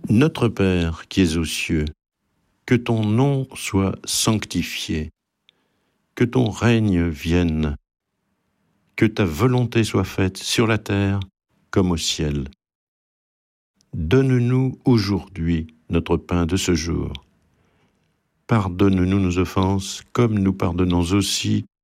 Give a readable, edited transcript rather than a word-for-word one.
Notre Père qui es aux cieux, que ton nom soit sanctifié, que ton règne vienne, que ta volonté soit faite sur la terre comme au ciel. Donne-nous aujourd'hui notre pain de ce jour. Pardonne-nous nos offenses comme nous pardonnons aussi